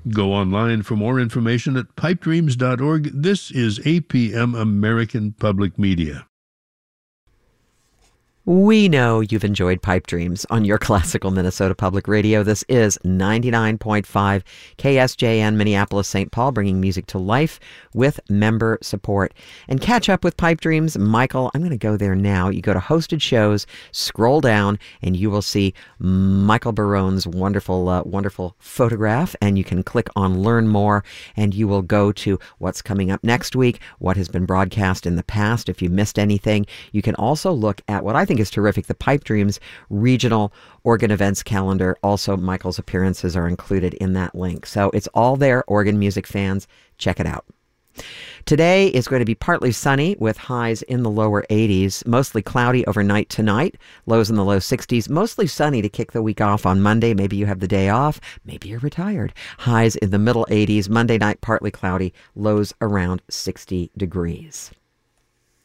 Go online for more information at pipedreams.org. This is APM American Public Media. We know you've enjoyed Pipe Dreams on your classical Minnesota Public Radio. This is 99.5 KSJN Minneapolis St. Paul, bringing music to life with member support. And catch up with Pipe Dreams. Michael, I'm going to go there now. You go to hosted shows, scroll down, and you will see Michael Barone's wonderful photograph, and you can click on Learn More, and you will go to what's coming up next week, what has been broadcast in the past. If you missed anything, you can also look at what I think is terrific, the Pipe Dreams Regional Organ Events Calendar. Also, Michael's appearances are included in that link. So it's all there, organ music fans. Check it out. Today is going to be partly sunny with highs in the lower 80s, mostly cloudy overnight tonight, lows in the low 60s, mostly sunny to kick the week off on Monday. Maybe you have the day off, maybe you're retired. Highs in the middle 80s, Monday night partly cloudy, lows around 60 degrees.